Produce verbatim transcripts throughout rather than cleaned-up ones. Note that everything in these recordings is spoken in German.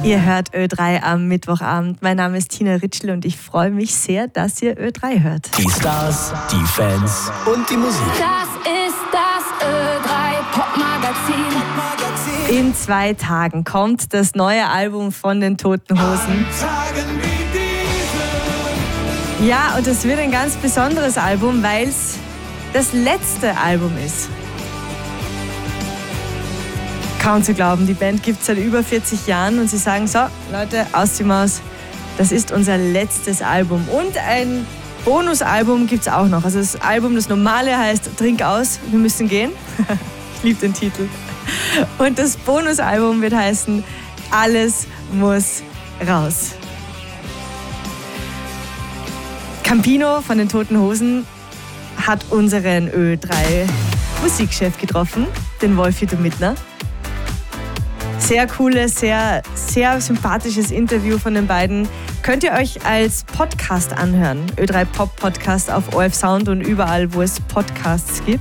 Ihr hört Ö drei am Mittwochabend. Mein Name ist Tina Ritschl und ich freue mich sehr, dass ihr Ö drei hört. Die Stars, die Fans und die Musik. Das ist das Ö drei Popmagazin. In zwei Tagen kommt das neue Album von den Toten Hosen. Ja, und es wird ein ganz besonderes Album, weil es das letzte Album ist. Kaum zu glauben, die Band gibt es seit über vierzig Jahren und sie sagen, so Leute, aus die Maus, das ist unser letztes Album. Und ein Bonusalbum gibt es auch noch. Also das Album, das normale heißt Trink aus, wir müssen gehen. Ich liebe den Titel. Und das Bonusalbum wird heißen Alles muss raus. Campino von den Toten Hosen hat unseren Ö drei Musikchef getroffen, den Wolfi Domitner. Sehr cooles, sehr, sehr sympathisches Interview von den beiden. Könnt ihr euch als Podcast anhören. Ö drei Pop Podcast auf O R F Sound und überall, wo es Podcasts gibt.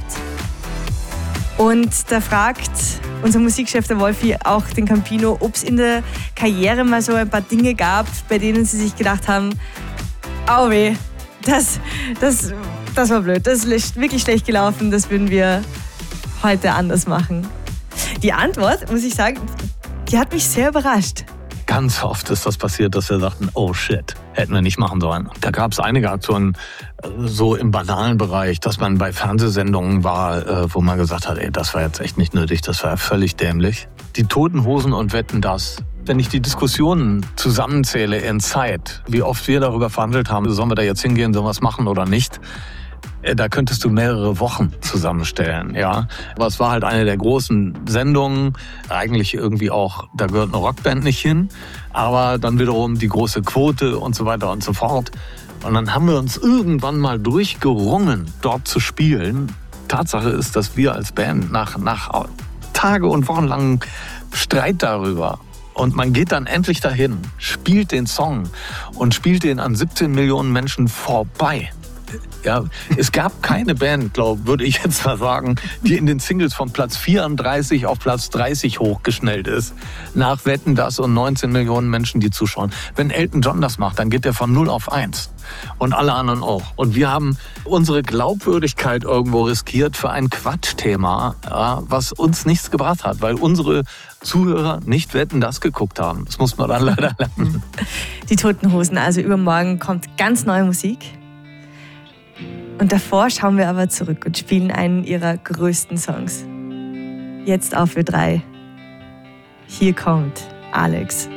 Und da fragt unser Musikchef, der Wolfi, auch den Campino, ob es in der Karriere mal so ein paar Dinge gab, bei denen sie sich gedacht haben, au weh, das, das, das war blöd, das ist wirklich schlecht gelaufen, das würden wir heute anders machen. Die Antwort, muss ich sagen, die hat mich sehr überrascht. Ganz oft ist das passiert, dass wir sagten, oh shit, hätten wir nicht machen sollen. Da gab es einige Aktionen so im banalen Bereich, dass man bei Fernsehsendungen war, wo man gesagt hat, ey, das war jetzt echt nicht nötig, das war völlig dämlich. Die Toten Hosen und Wetten, dass. Wenn ich die Diskussionen zusammenzähle in Zeit, wie oft wir darüber verhandelt haben, sollen wir da jetzt hingehen, sollen wir es machen oder nicht, da könntest du mehrere Wochen zusammenstellen, ja. Aber es war halt eine der großen Sendungen, eigentlich irgendwie auch, da gehört eine Rockband nicht hin, aber dann wiederum die große Quote und so weiter und so fort. Und dann haben wir uns irgendwann mal durchgerungen, dort zu spielen. Tatsache ist, dass wir als Band nach, nach Tage- und wochenlangen Streit darüber, und man geht dann endlich dahin, spielt den Song und spielt den an siebzehn Millionen Menschen vorbei. Ja, es gab keine Band, glaube würde ich jetzt mal sagen, die in den Singles von Platz vierunddreißig auf Platz dreißig hochgeschnellt ist. Nach Wetten, dass und neunzehn Millionen Menschen, die zuschauen. Wenn Elton John das macht, dann geht der von null auf eins. Und alle anderen auch. Und wir haben unsere Glaubwürdigkeit irgendwo riskiert für ein Quatschthema, ja, was uns nichts gebracht hat, weil unsere Zuhörer nicht Wetten, das geguckt haben. Das muss man dann leider lernen. Die Toten Hosen, also übermorgen kommt ganz neue Musik. Und davor schauen wir aber zurück und spielen einen ihrer größten Songs. Jetzt auf Ö drei. Hier kommt Alex.